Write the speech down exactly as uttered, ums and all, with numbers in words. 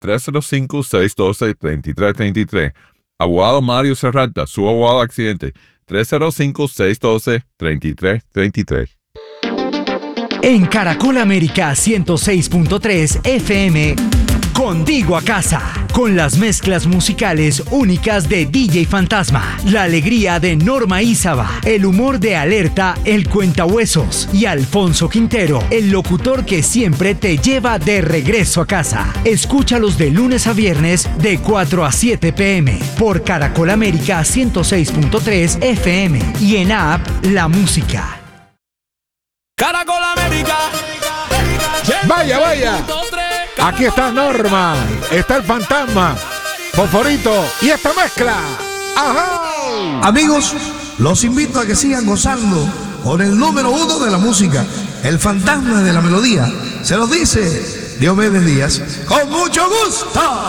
tres cero cinco, seis uno dos, tres tres tres tres. Abogado Mario Serrata, su abogado de accidente. tres cero cinco, seis uno dos, tres tres tres tres. En Caracol América ciento seis punto tres F M, contigo a casa, con las mezclas musicales únicas de D J Fantasma, la alegría de Norma Ízaba, el humor de Alerta, el Cuentahuesos, y Alfonso Quintero, el locutor que siempre te lleva de regreso a casa. Escúchalos de lunes a viernes de cuatro a siete pm por Caracol América ciento seis punto tres F M y en app La Música. Caracol América. Vaya, vaya. Aquí está Norma, está el Fantasma, Fosforito y esta mezcla. ¡Ajá! Amigos, los invito a que sigan gozando con el número uno de la música, el Fantasma de la Melodía. Se los dice Diomedes Díaz, con mucho gusto.